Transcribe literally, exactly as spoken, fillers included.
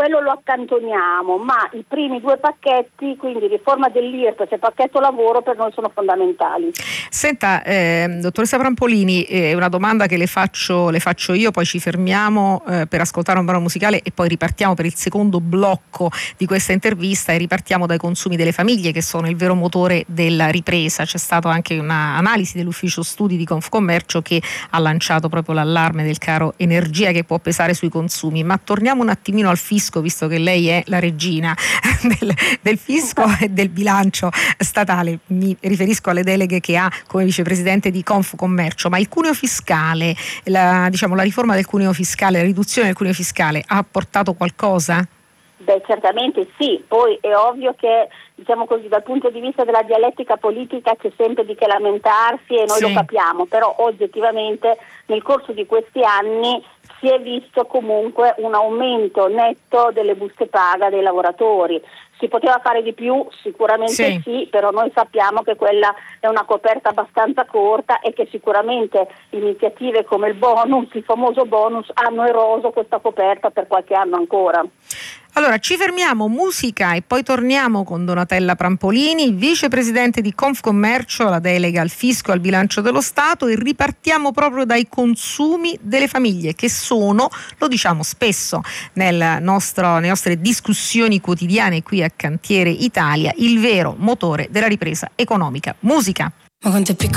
quello lo accantoniamo, ma i primi due pacchetti, quindi riforma dell'I R P E S e pacchetto lavoro, per noi sono fondamentali. Senta, eh, dottoressa Prampolini, è eh, una domanda che le faccio, le faccio io, poi ci fermiamo eh, per ascoltare un brano musicale e poi ripartiamo per il secondo blocco di questa intervista e ripartiamo dai consumi delle famiglie, che sono il vero motore della ripresa. C'è stata anche un'analisi dell'ufficio studi di Confcommercio che ha lanciato proprio l'allarme del caro energia che può pesare sui consumi. Ma torniamo un attimino al fisco, visto che lei è la regina del, del fisco e del bilancio statale. Mi riferisco alle deleghe che ha come vicepresidente di Confcommercio, ma il cuneo fiscale, la, diciamo, la riforma del cuneo fiscale, la riduzione del cuneo fiscale ha portato qualcosa? Beh, certamente sì, poi è ovvio che, diciamo così, dal punto di vista della dialettica politica c'è sempre di che lamentarsi e noi sì. lo capiamo, però oggettivamente nel corso di questi anni si è visto comunque un aumento netto delle buste paga dei lavoratori. Si poteva fare di più? Sicuramente sì. sì, però noi sappiamo che quella è una coperta abbastanza corta e che sicuramente iniziative come il bonus, il famoso bonus, hanno eroso questa coperta per qualche anno ancora. Allora ci fermiamo, musica, e poi torniamo con Donatella Prampolini, vicepresidente di Confcommercio, la delega al fisco e al bilancio dello Stato, e ripartiamo proprio dai consumi delle famiglie, che sono, lo diciamo spesso nel nostro, nelle nostre discussioni quotidiane qui a Cantiere Italia, il vero motore della ripresa economica. Musica.